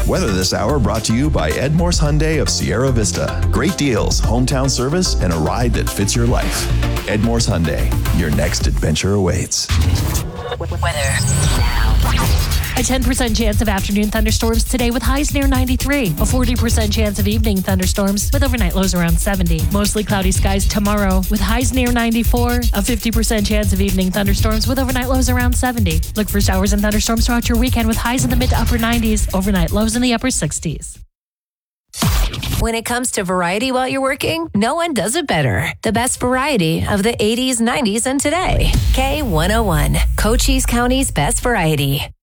Weather this hour brought to you by Ed Morse Hyundai of Sierra Vista. Great deals, hometown service, and a ride that fits your life. Ed Morse Hyundai, your next adventure awaits. Weather now. A 10% chance of afternoon thunderstorms today with highs near 93. A 40% chance of evening thunderstorms with overnight lows around 70. Mostly cloudy skies tomorrow with highs near 94. A 50% chance of evening thunderstorms with overnight lows around 70. Look for showers and thunderstorms throughout your weekend with highs in the mid to upper 90s. Overnight lows in the upper 60s. When it comes to variety while you're working, no one does it better. The best variety of the 80s, 90s, and today. K101, Cochise County's best variety.